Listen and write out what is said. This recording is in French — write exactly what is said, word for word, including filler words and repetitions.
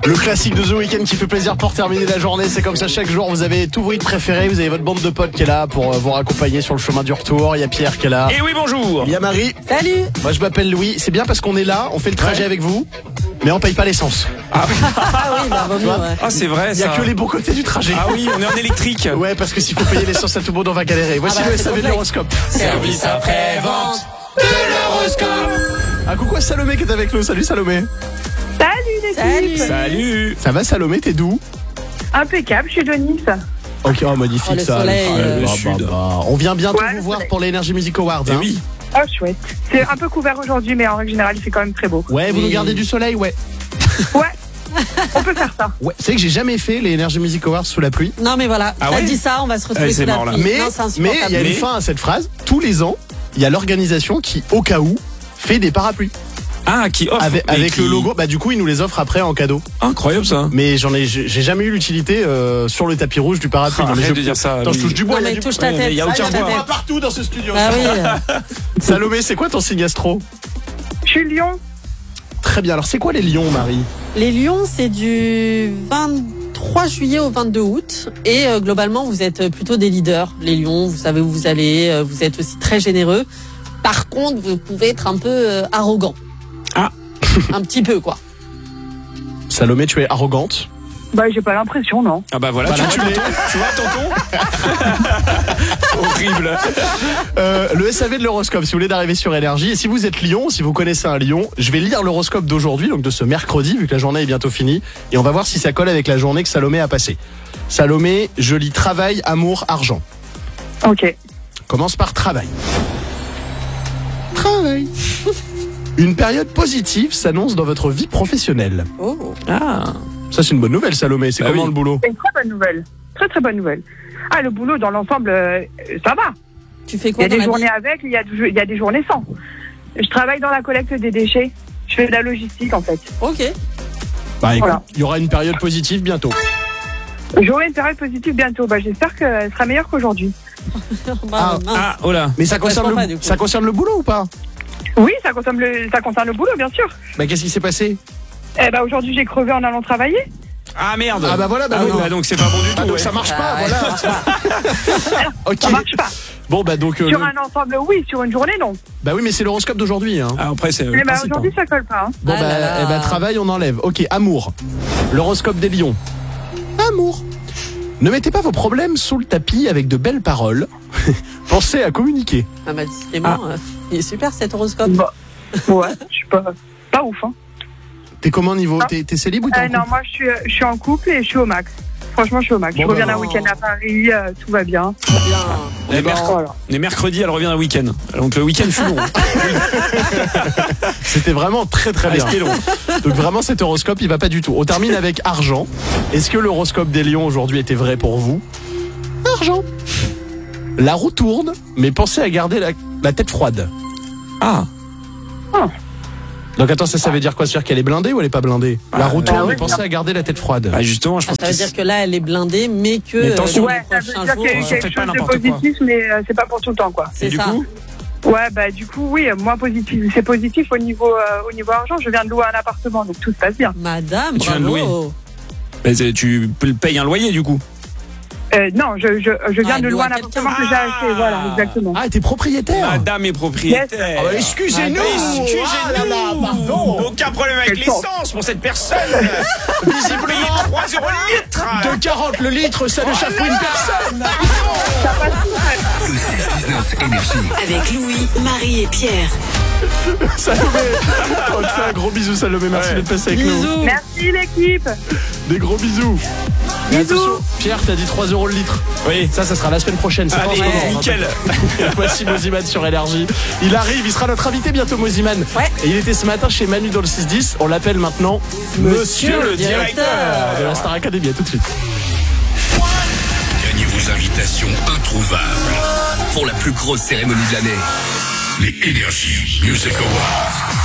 Le classique de The Weeknd qui fait plaisir pour terminer la journée. C'est comme ça chaque jour. Vous avez tout vos hits préférés. Vous avez votre bande de potes qui est là pour vous accompagner sur le chemin du retour. Il y a Pierre qui est là. Et oui, bonjour. Il y a Marie. Salut. Moi je m'appelle Louis. C'est bien parce qu'on est là. On fait le trajet ouais. avec vous. Mais on paye pas l'essence. Ah oui, ah oui bah, vaut mieux, ouais. Ah c'est vrai. Il y a ça. que les bons côtés du trajet. Ah oui, on est en électrique. Ouais, parce que s'il faut payer l'essence à tout le monde, on va galérer. Voici ah bah, le S A V de l'horoscope. Service après-vente de l'horoscope. Ah coucou à Salomé qui est avec nous. Salut Salomé. Salut l'équipe. Salut. Salut. Ça va Salomé, t'es d'où? Impeccable, je suis de Nice. Ok, oh, magnifique oh, le ça. soleil, Ah, euh, bah, le sud. bah, bah. On vient bientôt ouais, vous voir pour les Energy Music Awards. Eh Hein. oui. Oh chouette. C'est un peu couvert aujourd'hui, mais en règle générale, il fait quand même très beau. Ouais, vous oui. nous gardez du soleil, ouais. Ouais. On peut faire ça. Ouais, c'est que j'ai jamais fait les Energy Music Awards sous la pluie. Non mais voilà, Ah t'as ouais dit ça, on va se retrouver Ouais, sous c'est la mort, là. pluie. Mais Non, c'est mais insupportable. il y a une Mais- fin à cette phrase. Tous les ans, il y a l'organisation qui, au cas où, fait des parapluies Ah, qui offre. avec, mais avec qui- le logo. Bah du coup, ils nous les offrent après en cadeau. Incroyable ça. Mais j'en ai, j'ai j'ai jamais eu l'utilité euh, sur le tapis rouge du parapluie. Ah, Non, mais arrête je, de dire ça. Attends, je Louis. touche du bois. Non, il y a mais du- touche ta Ouais, mais tête. il y a touche aucun ta bois. tête. bois partout dans ce studio. Ah oui. Salomé, c'est quoi ton signe astro? Je suis Lyon. Très bien. Alors c'est quoi les lions, Marie? Les lions, c'est du vingt-trois juillet au vingt-deux août. Et euh, globalement, vous êtes plutôt des leaders. Les lions, vous savez où vous allez. euh, Vous êtes aussi très généreux. Par contre, vous pouvez être un peu euh, arrogant. Ah. Un petit peu, quoi. Salomé, tu es arrogante. Bah, j'ai pas l'impression, non. Ah bah voilà, Voilà, tu, tu vois, l'es. tonton, tu vois tonton. Horrible. Euh, le S A V de l'horoscope, si vous voulez d'arriver sur Énergie. Et si vous êtes lion, si vous connaissez un lion, je vais lire l'horoscope d'aujourd'hui, donc de ce mercredi, vu que la journée est bientôt finie. Et on va voir si ça colle avec la journée que Salomé a passée. Salomé, je lis travail, amour, argent. Ok. Commence par travail. Travail. Une période positive s'annonce dans votre vie professionnelle. Oh. Ah. Ça, c'est une bonne nouvelle, Salomé. C'est Bah comment oui. le boulot? C'est une très bonne nouvelle. Très très bonne nouvelle. Ah, le boulot dans l'ensemble, euh, ça va. Tu fais Il y quoi a dans des la journées vie? avec, il y a, il y a des journées sans. Je travaille dans la collecte des déchets. Je fais de la logistique en fait. Ok. Bah, écoute, Voilà. il y aura une période positive bientôt. J'aurai une période positive bientôt. Bah, j'espère qu'elle sera meilleure qu'aujourd'hui. Bah, Ah. mince. Ah, oh là. Mais ça, Ça concerne, correspond le, pas, du coup. ça concerne le boulot ou pas? Oui, ça concerne le, ça concerne le boulot, bien sûr. Bah, qu'est-ce qui s'est passé? Eh bah, aujourd'hui, j'ai crevé en allant travailler. Ah merde. Ah bah voilà, bah Ah oui. oui, bah donc c'est pas bon du Ah, tout. donc ouais. ça marche Ah, pas, ouais, voilà. ça marche pas. Ok. Ça marche pas. Bon bah donc euh, Sur le- un ensemble, oui. Sur une journée, non. bah oui mais c'est l'horoscope d'aujourd'hui hein. Ah, après c'est. le Mais bah, principe, aujourd'hui, hein. ça colle pas. Hein. Bon Ah bah là là. eh bah, travail on enlève. Ok, amour. L'horoscope des lions. Amour. Ne mettez pas vos problèmes sous le tapis avec de belles paroles. Pensez à communiquer. Ah bah décidément, euh, il est super cet horoscope. Bah, ouais, je suis pas, pas ouf. Hein. T'es comment niveau Ah. T'es t'es célib ou t'es en Euh, non, couple? moi, je suis, je suis en couple et je suis au max. Franchement, je suis au max. Bon, je reviens bah, d'un non. week-end à Paris, euh, tout va bien. Très bien. On est, merc- Voilà. on est mercredi, elle revient un week-end. Donc le week-end fut long. C'était vraiment très très Ah, bien. c'était long. Donc vraiment cet horoscope il va pas du tout. On termine avec argent. Est-ce que l'horoscope des lions aujourd'hui était vrai pour vous? Argent. La roue tourne, mais pensez à garder la, la tête froide. Ah. Donc attends, ça, ça veut dire quoi? C'est-à-dire qu'elle est blindée ou elle est pas blindée? La Ah, roue bah tourne, oui, mais pensez à garder la tête froide. Bah justement, je Ah, pense ça veut que dire que là, elle est blindée, mais que Mais euh, attention. dans les Ouais, ça veut prochains dire jours, qu'il y a euh, eu faites quelque pas chose de n'importe quoi. positif, mais euh, c'est pas pour tout le temps, quoi. c'est du ça. coup Ouais, bah du coup, oui, moins positif. C'est positif au niveau, euh, au niveau argent. Je viens de louer un appartement, donc tout se passe bien. Madame, Tu viens de bravo. bah, c'est- tu payes un loyer du coup. Euh, non, je, je, je viens Ah, de elle louer loue un à appartement quelqu'un. que j'ai acheté. Voilà, exactement. Ah, t'es propriétaire? Madame est propriétaire. Ah bah, excusez-nous. Excusez-nous. Ah là là, pardon. Aucun problème avec Quelle chance. l'essence pour cette personne. Visiblement trois euros le litre. De quarante le litre, ça ne chaque fois une personne. Le six dix-neuf Énergie. Avec Louis, Marie et Pierre. Salomé, on te fait un gros bisou Salomé, merci Ouais. d'être passé avec nous. Bisous. Merci l'équipe. Des gros bisous. Et Bisous. attention, Pierre, t'as dit trois euros le litre. Oui. Ça, ça sera la semaine prochaine. C'est pas en ce Allez, moment, nickel. Voici Moziman sur Énergie. Il arrive, il sera notre invité bientôt, Moziman. Ouais. Et il était ce matin chez Manu dans le six dix. On l'appelle maintenant Monsieur le directeur. de la Star Academy. À tout de suite. Gagnez vos invitations introuvables pour la plus grosse cérémonie de l'année. Les Energy Music Awards.